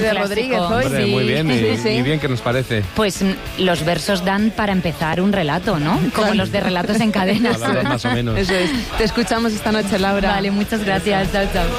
de clásico. Rodríguez hoy. Hombre, muy bien, y bien que nos parece. Pues los versos dan para empezar un relato, ¿no? Como los de Relatos en Cadenas. Palabras más o menos. Eso es. Te escuchamos esta noche, Laura. Vale, muchas gracias. Chao, chao.